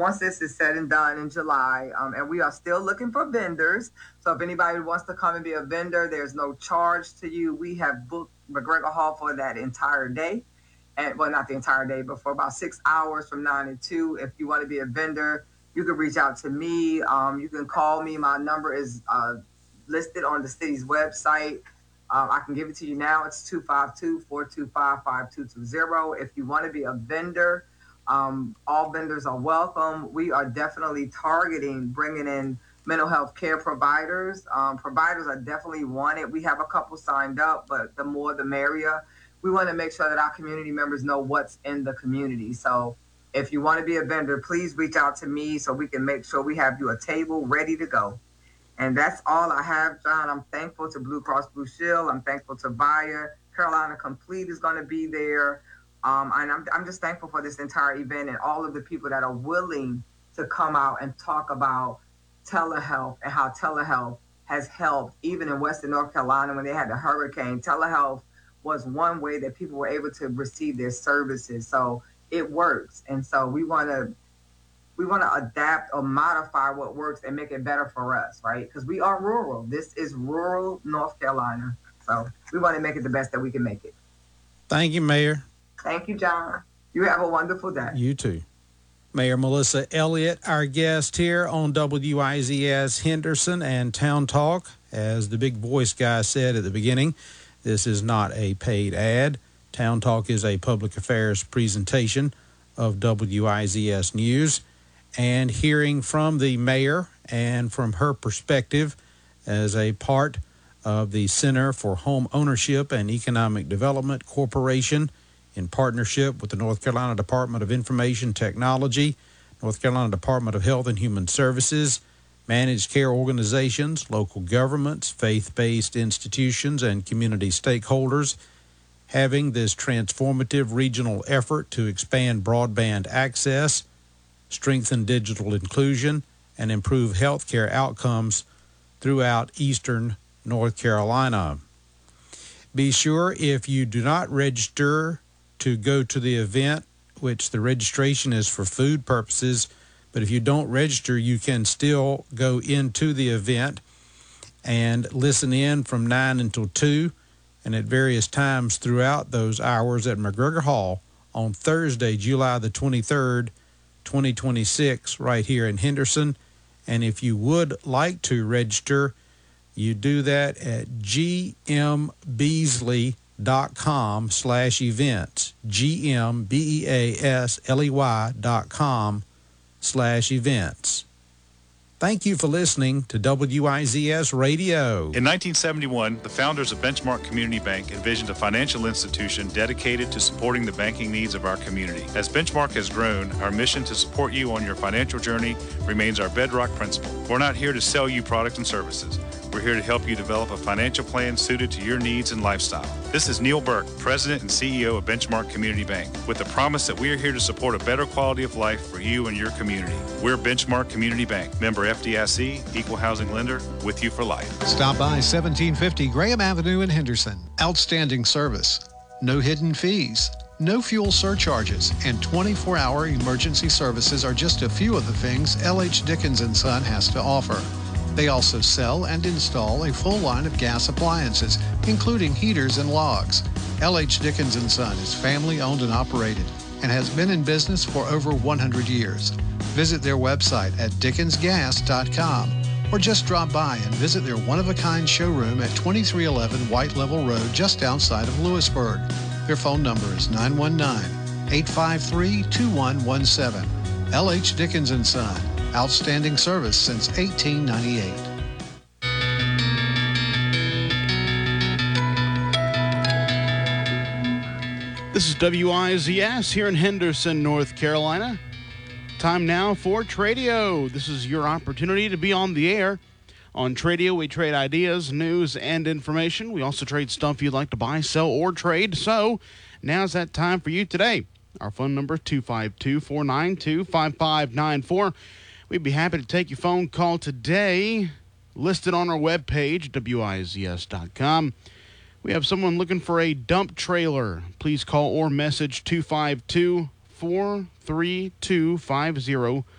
once this is said and done in July, and we are still looking for vendors. So if anybody wants to come and be a vendor, there's no charge to you. We have booked McGregor Hall for that entire day. And well, not the entire day, but for about 6 hours from 9 to 2. If you want to be a vendor, you can reach out to me. You can call me. My number is listed on the city's website. I can give it to you now. It's 252-425-5220. If you want to be a vendor, all vendors are welcome. We are definitely targeting bringing in mental health care providers. Providers are definitely wanted. We have a couple signed up, but the more the merrier. We want to make sure that our community members know what's in the community. So if you want to be a vendor, please reach out to me so we can make sure we have you a table ready to go. And that's all I have, John. I'm thankful to Blue Cross Blue Shield. I'm thankful to Via. Carolina Complete is going to be there. And I'm just thankful for this entire event and all of the people that are willing to come out and talk about telehealth and how telehealth has helped, even in Western North Carolina when they had the hurricane. Telehealth was one way that people were able to receive their services. So it works. And so we want to adapt or modify what works and make it better for us, right? Because we are rural. This is rural North Carolina. So we want to make it the best that we can make it. Thank you, Mayor. Thank you, John. You have a wonderful day. You too. Mayor Melissa Elliott, our guest here on WIZS Henderson and Town Talk. As the big voice guy said at the beginning, this is not a paid ad. Town Talk is a public affairs presentation of WIZS News. And hearing from the mayor and from her perspective as a part of the Center for Home Ownership and Economic Development Corporation in partnership with the North Carolina Department of Information Technology, North Carolina Department of Health and Human Services, managed care organizations, local governments, faith-based institutions, and community stakeholders, having this transformative regional effort to expand broadband access, strengthen digital inclusion, and improve healthcare outcomes throughout eastern North Carolina. Be sure, if you do not register, to go to the event, which the registration is for food purposes, but if you don't register, you can still go into the event and listen in from 9 until 2 and at various times throughout those hours at McGregor Hall on Thursday, July the 23rd, 2026, right here in Henderson. And if you would like to register, you do that at gmbeasley.com/events, gmbeasley.com/events. Thank you for listening to WIZS Radio. In 1971, the founders of Benchmark Community Bank envisioned a financial institution dedicated to supporting the banking needs of our community. As Benchmark has grown, our mission to support you on your financial journey remains our bedrock principle. We're not here to sell you products and services. We're here to help you develop a financial plan suited to your needs and lifestyle. This is Neil Burke, President and CEO of Benchmark Community Bank, with the promise that we are here to support a better quality of life for you and your community. We're Benchmark Community Bank, member FDIC, equal housing lender, with you for life. Stop by 1750 Graham Avenue in Henderson. Outstanding service, no hidden fees, no fuel surcharges, and 24-hour emergency services are just a few of the things LH Dickens & Son has to offer. They also sell and install a full line of gas appliances, including heaters and logs. LH Dickens & Son is family owned and operated and has been in business for over 100 years. Visit their website at dickensgas.com or just drop by and visit their one-of-a-kind showroom at 2311 White Level Road just outside of Lewisburg. Their phone number is 919-853-2117. LH Dickens & Son. Outstanding service since 1898. This is WIZS here in Henderson, North Carolina. Time now for Tradio. This is your opportunity to be on the air. On Tradio, we trade ideas, news, and information. We also trade stuff you'd like to buy, sell, or trade. So now's that time for you today. Our phone number is 252-492-5594. We'd be happy to take your phone call today, listed on our webpage, WIZS.com. We have someone looking for a dump trailer. Please call or message 252-432-50